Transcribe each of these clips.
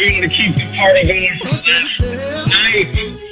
we want to keep the party going for this night,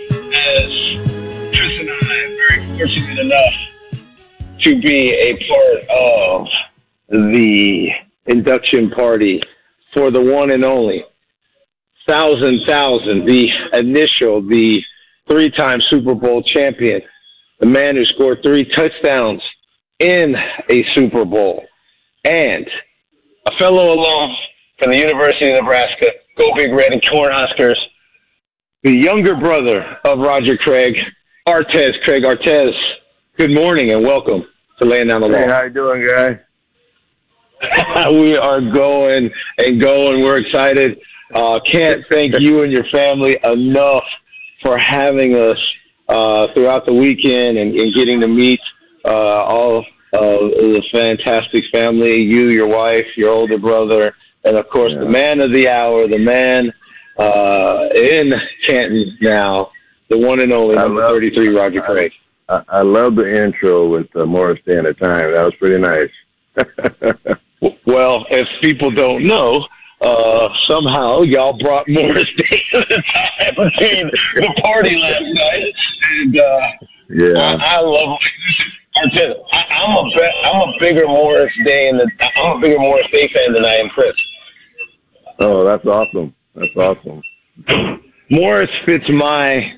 as Chris and I are very fortunate enough to be a part of the induction party for the one and only thousand, the three-time Super Bowl champion, the man who scored 3 touchdowns in a Super Bowl, and a fellow alum from the University of Nebraska, go Big Red and Cornhuskers, the younger brother of Roger Craig, Artez. Craig Artez, good morning and welcome to Laying Down the Law. Hey, how you doing, guy? We are going and going. We're excited. Can't thank you and your family enough for having us throughout the weekend and getting to meet all of the fantastic family, you, your wife, your older brother, and, of course, the man of the hour, the man in Canton now, the one and only number 33, Roger Craig. I love the intro with Morris Day at a Time. That was pretty nice. Well, if people don't know, somehow y'all brought Morris Day at a Time in the party last night. And I love it. I'm a bigger Morris Day fan than I am Chris. Oh, that's awesome. That's awesome. Morris fits my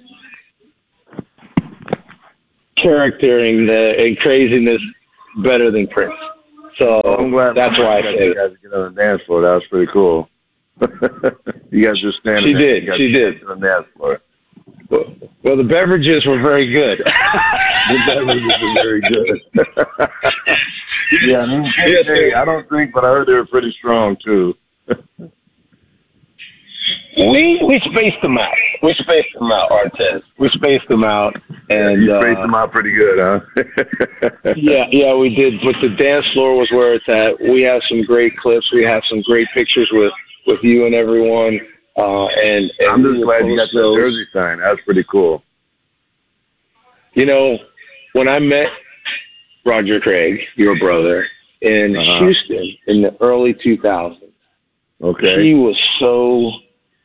character and craziness better than Prince. So I'm glad that's why I say you guys get on the dance floor. That was pretty cool. You guys just standing there. She did. On the dance floor. Well, the beverages were very good. The beverages were very good. I don't drink, but I heard they were pretty strong, too. We spaced them out. Artez. We spaced them out. And you spaced them out pretty good, huh? yeah, we did. But the dance floor was where it's at. We have some great clips. We have some great pictures with you and everyone. And I'm just glad you got that jersey signed. That's pretty cool. You know, when I met Roger Craig, your brother, in Houston in the early 2000s, he was so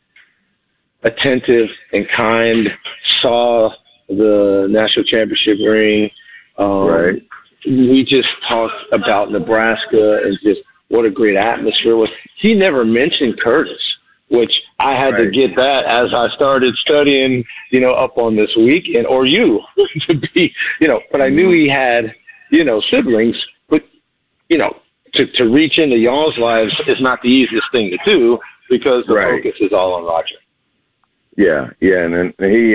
attentive and kind, saw the national championship ring. We just talked about Nebraska and just what a great atmosphere was. He never mentioned Curtis, which I had to get that as I started studying, up on this weekend, or you, to be, but I knew he had, siblings, but, to reach into y'all's lives is not the easiest thing to do because the focus is all on Roger. Yeah, and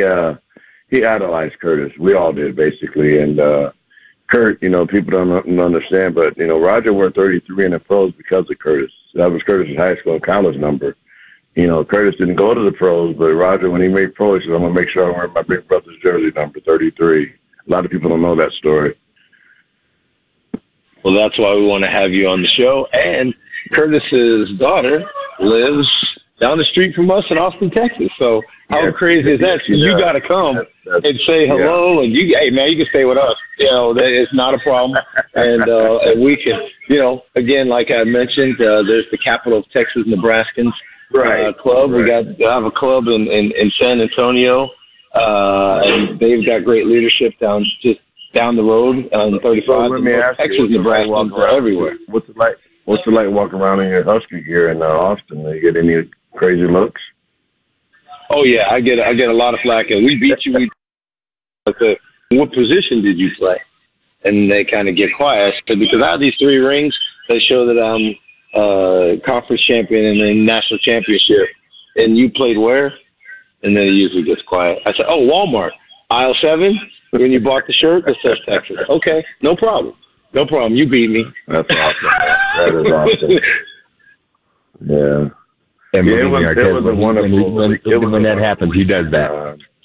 he idolized Curtis. We all did, basically, and Kurt, people don't understand, but, Roger wore 33 in the pros because of Curtis. That was Curtis's high school and college number. Curtis didn't go to the pros, but Roger, when he made pro, he said, I'm going to make sure I wear my big brother's jersey number 33. A lot of people don't know that story. Well, that's why we want to have you on the show. And Curtis's daughter lives down the street from us in Austin, Texas. So how crazy is that? So you got to come and say hello. And hey, man, you can stay with us. It's not a problem. And we can, again, like I mentioned, there's the Capital of Texas Nebraskans club. We have a club in San Antonio, and they've got great leadership down the road on 35. So let me ask Texas, Nebraskans are everywhere. What's it like walking around in your Husky gear in Austin? Do you get any crazy looks? Oh yeah, I get a lot of flack. And we beat you. What position did you play? And they kind of get quiet. So because out of these 3 rings, they show that I'm conference champion and then national championship. And you played where? And then it usually gets quiet. I said, Walmart, aisle 7. When you bought the shirt, it says Texas. Okay, no problem. You beat me. That's awesome. That is awesome. Yeah. And it was a wonderful. When that happens, he does that.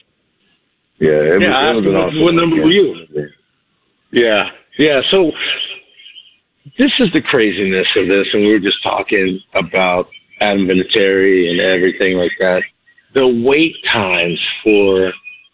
It was an awesome. What number were you? Yeah. So this is the craziness of this, and we were just talking about Adam Vinatieri and everything like that. The wait times for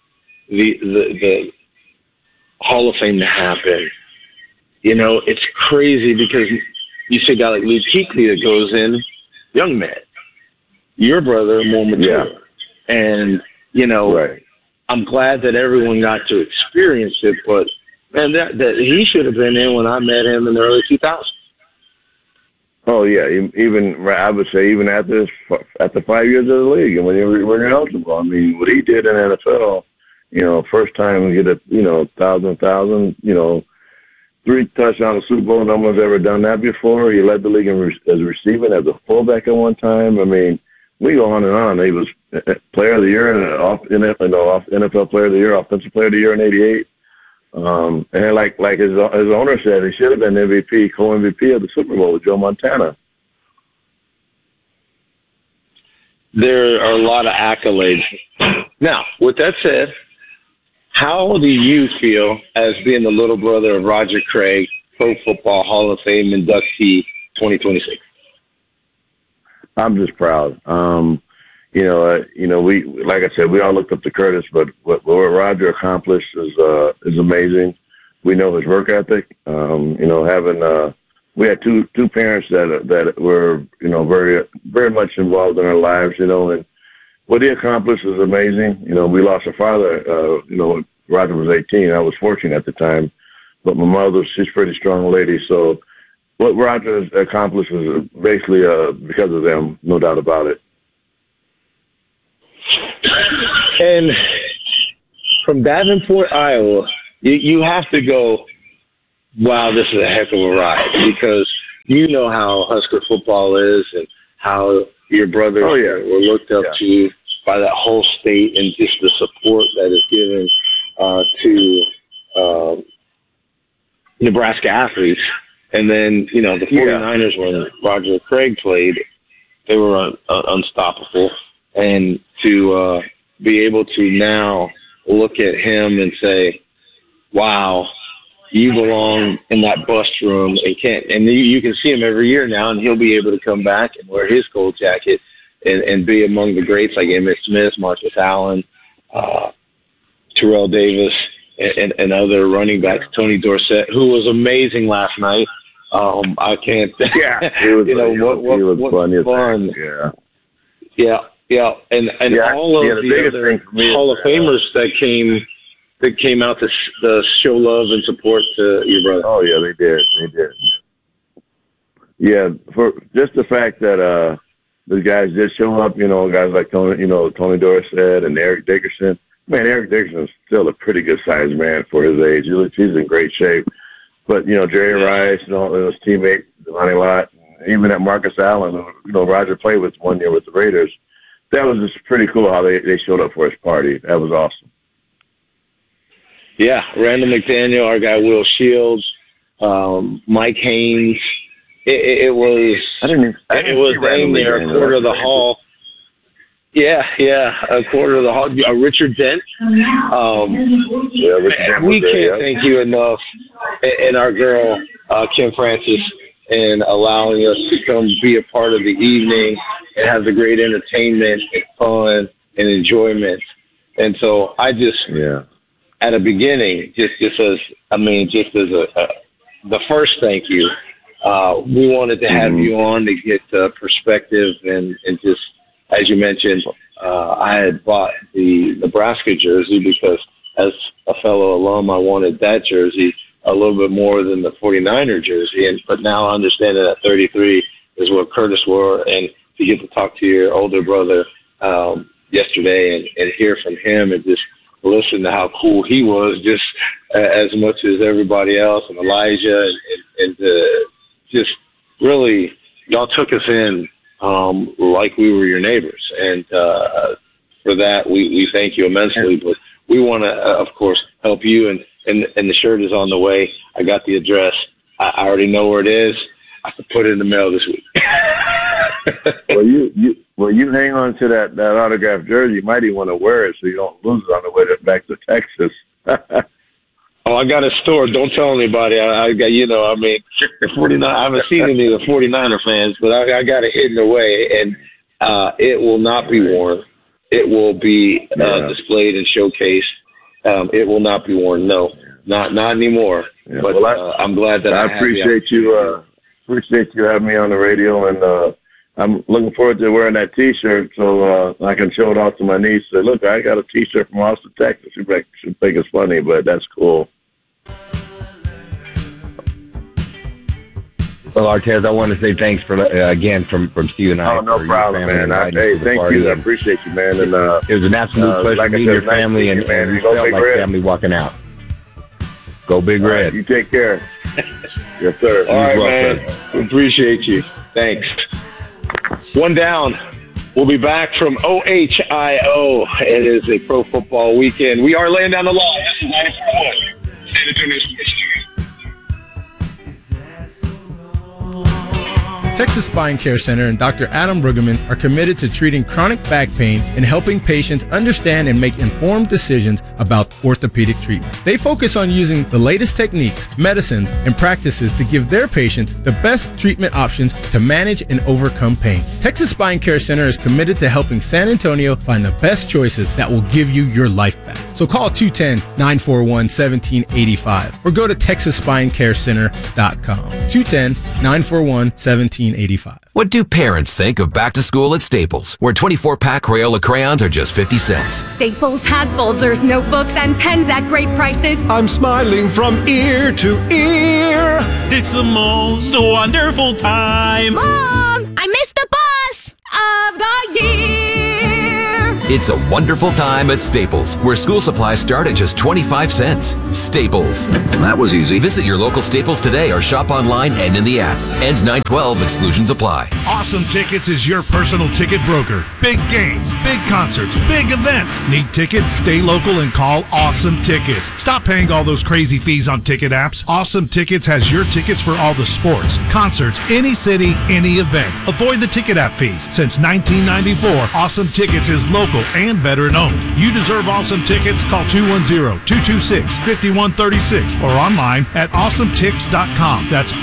the Hall of Fame to happen, it's crazy because you see a guy like Lee Kuechly that goes in, young man. your brother more mature. Yeah. And, right. I'm glad that everyone got to experience it, but, man, that he should have been in when I met him in the early 2000s. Oh, yeah. Even, I would say, even after 5 years of the league and when you're eligible. I mean, what he did in the NFL, first time we get a, 1,000, 3 touchdowns Super Bowl. No one's ever done that before. He led the league as receiving as a fullback at one time. I mean, we go on and on. He was Player of the Year and NFL Player of the Year, Offensive Player of the Year in '88. And like his owner said, he should have been MVP, co-MVP of the Super Bowl with Joe Montana. There are a lot of accolades. Now, with that said, how do you feel as being the little brother of Roger Craig, Pro Football Hall of Fame inductee 2026? I'm just proud. We, like I said, we all looked up to Curtis, but what Roger accomplished is amazing. We know his work ethic. We had two parents that were, very, very much involved in our lives, and what he accomplished is amazing. We lost a father, Roger was 18. I was 14 at the time, but my mother, she's a pretty strong lady. So what Roger has accomplished is basically because of them, no doubt about it. And from Davenport, Iowa, you have to go, wow, this is a heck of a ride, because you know how Husker football is and how your brothers were looked up to by that whole state, and just the support that is given to Nebraska athletes. And then, the 49ers, when Roger Craig played, they were unstoppable. And to be able to now look at him and say, wow, you belong in that bust room, and you can see him every year now, and he'll be able to come back and wear his gold jacket and be among the greats like Emmitt Smith, Marcus Allen, Terrell Davis, and other running backs, Tony Dorsett, who was amazing last night. I can't. Yeah, it was what fun. Yeah, and all of the other Hall of Famers that came out to show love and support to your brother. Oh yeah, they did. Yeah, for just the fact that the guys did show up, guys like Tony Dorsett and Eric Dickerson. Man, Eric Dickerson is still a pretty good sized man for his age. He's in great shape. But Jerry Rice and all his teammates, Lonnie Lott, even that Marcus Allen, Roger played with 1 year with the Raiders. That was just pretty cool how they showed up for his party. That was awesome. Yeah, Randall McDaniel, our guy Will Shields, Mike Haynes. It was named there, a quarter of the hall. Yeah, a quarter of the hall. Richard Dent. Richard Dent we can't thank you enough, and our girl Kim Francis, and allowing us to come be a part of the evening and have the great entertainment and fun and enjoyment. And so I just, at the beginning, just as the first thank you, we wanted to have you on to get perspective and just, as you mentioned, I had bought the Nebraska jersey because as a fellow alum, I wanted that jersey a little bit more than the 49er jersey. But now I understand that 33 is what Curtis wore. And to get to talk to your older brother yesterday and hear from him and just listen to how cool he was, just as much as everybody else, and Elijah, and just really, y'all took us in like we were your neighbors. And for that, we thank you immensely. But we want to, of course, help you. And the shirt is on the way. I got the address. I already know where it is. I can put it in the mail this week. Well, you hang on to that autographed jersey. You might even want to wear it so you don't lose it on the way back to Texas. Oh, I got a store. Don't tell anybody. I got, the 49. I haven't seen any of the 49er fans, but I got it hidden away, and it will not be worn. It will be displayed and showcased. It will not be worn. No, not anymore. Yeah. But I'm glad that I appreciate you. Appreciate you having me on the radio, and I'm looking forward to wearing that T-shirt so I can show it off to my niece. Say, look, I got a T-shirt from Austin, Texas. She'll think it's funny, but that's cool. Well, Artez, I want to say thanks for again from Steve and I. Oh, no problem, man. Hey, thank you. I appreciate you, man. And it was an absolute pleasure meeting your family, and you felt like family walking out. Go Big Red. Right, you take care. Yes, sir. All right, man. We appreciate you. Thanks. One down. We'll be back from OHIO. It is a pro football weekend. We are laying down the law. This is 94.1. San Antonio Sports Studio. Texas Spine Care Center and Dr. Adam Brueggemann are committed to treating chronic back pain and helping patients understand and make informed decisions about orthopedic treatment. They focus on using the latest techniques, medicines, and practices to give their patients the best treatment options to manage and overcome pain. Texas Spine Care Center is committed to helping San Antonio find the best choices that will give you your life back. So call 210-941-1785 or go to TexasSpineCareCenter.com. 210-941-1785. What do parents think of back to school at Staples, where 24-pack Crayola crayons are just 50 cents? Staples has folders, notebooks, and pens at great prices. I'm smiling from ear to ear. It's the most wonderful time. Mom, I missed the bus of the year. It's a wonderful time at Staples, where school supplies start at just 25 cents. Staples. That was easy. Visit your local Staples today or shop online and in the app. Ends 9/12. Exclusions apply. Awesome Tickets is your personal ticket broker. Big games, big concerts, big events. Need tickets? Stay local and call Awesome Tickets. Stop paying all those crazy fees on ticket apps. Awesome Tickets has your tickets for all the sports, concerts, any city, any event. Avoid the ticket app fees. Since 1994, Awesome Tickets is local and veteran owned. You deserve Awesome Tickets. Call 210-226-5136 or online at awesometix.com. That's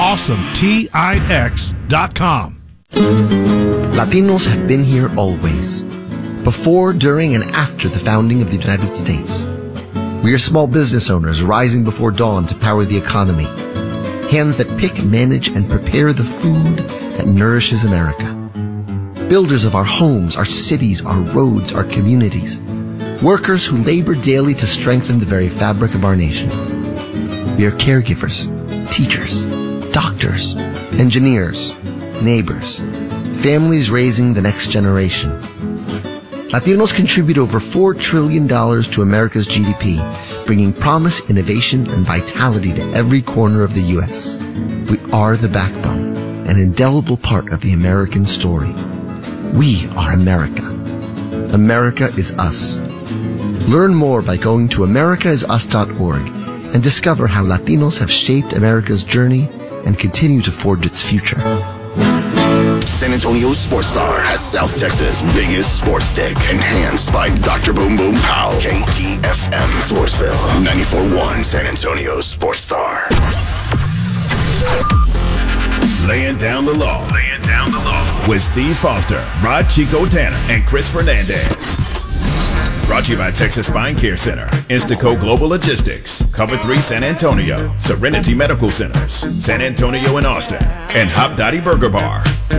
awesometix.com. Latinos have been here always, before, during, and after the founding of the United States. We are small business owners rising before dawn to power the economy. Hands that pick, manage, and prepare the food that nourishes America. Builders of our homes, our cities, our roads, our communities. Workers who labor daily to strengthen the very fabric of our nation. We are caregivers, teachers, doctors, engineers, neighbors, families raising the next generation. Latinos contribute over $4 trillion to America's GDP, bringing promise, innovation, and vitality to every corner of the U.S. We are the backbone, an indelible part of the American story. We are America. America is us. Learn more by going to americaisus.org and discover how Latinos have shaped America's journey and continue to forge its future. San Antonio Sports Star has South Texas' biggest sports stick, enhanced by Dr. Boom Boom Powell. KTFM Floresville, 94.1 San Antonio Sports Star. Laying down the law. With Steve Foster, Rod Chico Tanner, and Chris Fernandez. Brought to you by Texas Spine Care Center, Instaco Global Logistics, Cover 3 San Antonio, Serenity Medical Centers, San Antonio and Austin, and Hop Dottie Burger Bar.